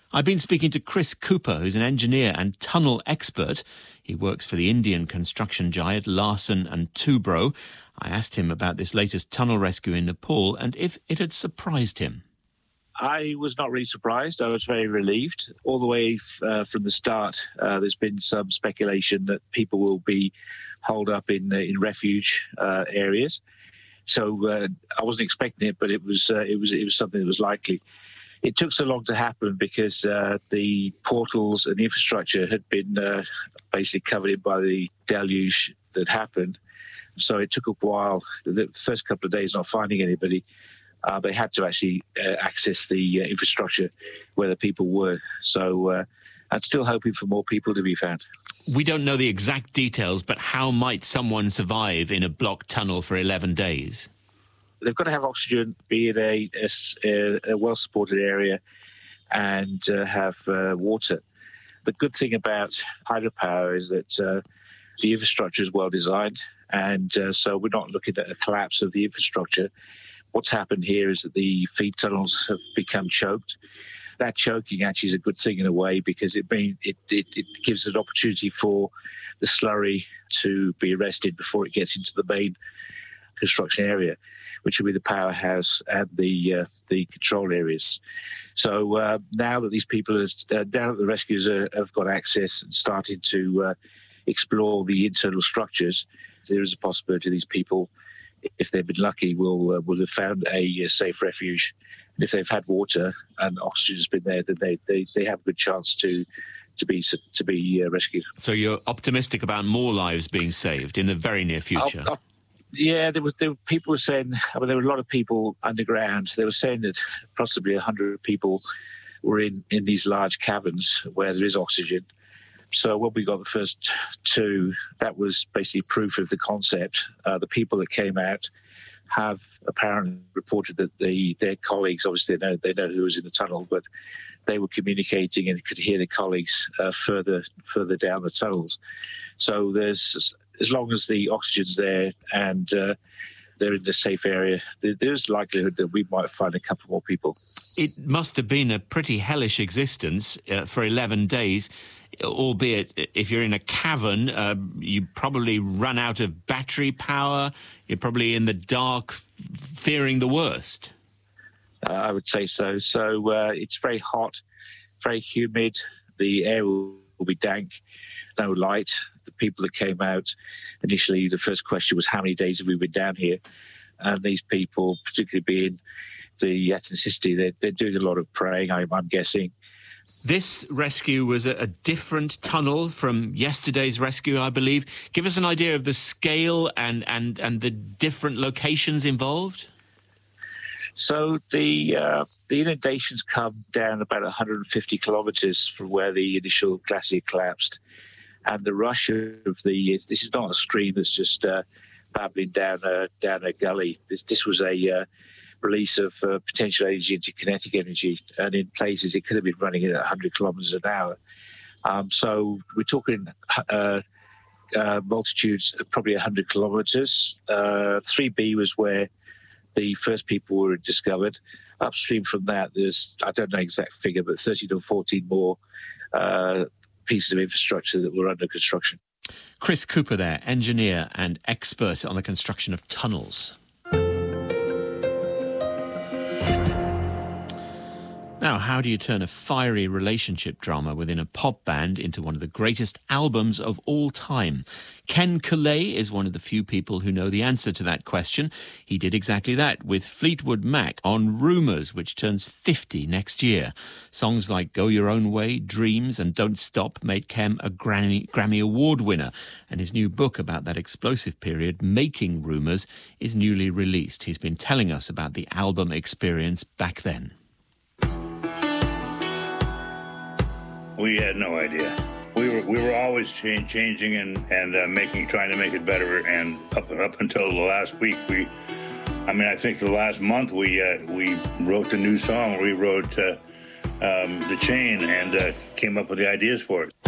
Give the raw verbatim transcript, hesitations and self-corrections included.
I've been speaking to Chris Cooper, who's an engineer and tunnel expert. He works for the Indian construction giant Larsen and Toubro. I asked him about this latest tunnel rescue in Nepal and if it had surprised him. I was not really surprised. I was very relieved. All the way uh, from the start, uh, there's been some speculation that people will be holed up in uh, in refuge uh, areas. So uh, I wasn't expecting it, but it was uh, it was it was something that was likely. It took so long to happen because uh, the portals and the infrastructure had been uh, basically covered in by the deluge that happened. So it took a while. The first couple of days not finding anybody. Uh, they had to actually uh, access the uh, infrastructure where the people were. So uh, I'm still hoping for more people to be found. We don't know the exact details, but how might someone survive in a blocked tunnel for eleven days? They've got to have oxygen, be in a, a, a well-supported area, and uh, have uh, water. The good thing about hydropower is that uh, the infrastructure is well designed, and uh, so we're not looking at a collapse of the infrastructure. What's happened here is that the feed tunnels have become choked. That choking actually is a good thing in a way because it, mean, it, it, it gives an opportunity for the slurry to be arrested before it gets into the main construction area, which will be the powerhouse and the uh, the control areas. So uh, now that these people are uh, down at the rescues are, have got access and starting to uh, explore the internal structures, there is a possibility these people, if they've been lucky, will uh, will have found a, a safe refuge. And if they've had water and oxygen has been there, then they, they, they have a good chance to to be to be uh, rescued. So you're optimistic about more lives being saved in the very near future? I'll, I'll, yeah, there was there were people were saying. I mean, there were a lot of people underground. They were saying that possibly a hundred people were in, in these large caverns where there is oxygen. So when we got the first two, that was basically proof of the concept. Uh, the people that came out have apparently reported that the their colleagues, obviously they know, they know who was in the tunnel, but they were communicating and could hear their colleagues uh, further further down the tunnels. So there's, as long as the oxygen's there and uh, they're in the safe area, there's likelihood that we might find a couple more people. It must have been a pretty hellish existence uh, for eleven days, albeit if you're in a cavern, uh, you probably run out of battery power. You're probably in the dark, fearing the worst. Uh, I would say so. So uh, it's very hot, very humid. The air will, will be dank, no light. The people that came out initially, the first question was, how many days have we been down here? And these people, particularly being the ethnicity, they're, they're doing a lot of praying, I'm, I'm guessing. This rescue was a, a different tunnel from yesterday's rescue, I believe. Give us an idea of the scale and, and, and the different locations involved. So the uh, the inundations come down about one hundred fifty kilometres from where the initial glacier collapsed. And the rush of the, this is not a stream that's just uh, babbling down a, down a gully. This, this was a uh, release of uh, potential energy into kinetic energy. And in places, it could have been running at one hundred kilometres an hour. Um, so we're talking uh, uh, multitudes of probably one hundred kilometres. Uh, three B was where the first people were discovered. Upstream from that, there's, I don't know the exact figure, but thirteen or fourteen more uh, pieces of infrastructure that were under construction. Chris Cooper there, engineer and expert on the construction of tunnels. Now, how do you turn a fiery relationship drama within a pop band into one of the greatest albums of all time? Ken Colley is one of the few people who know the answer to that question. He did exactly that with Fleetwood Mac on Rumours, which turns fifty next year. Songs like Go Your Own Way, Dreams and Don't Stop made Ken a Grammy, Grammy Award winner. And his new book about that explosive period, Making Rumours, is newly released. He's been telling us about the album experience back then. We had no idea. We were we were always change, changing and and uh, making, trying to make it better. And up up until the last week, we, I mean, I think the last month we uh, we wrote the new song. We wrote uh, um, The Chain and uh, came up with the ideas for it.